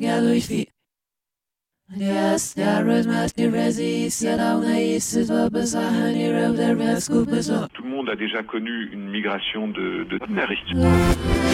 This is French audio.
Tout le monde a déjà connu une migration de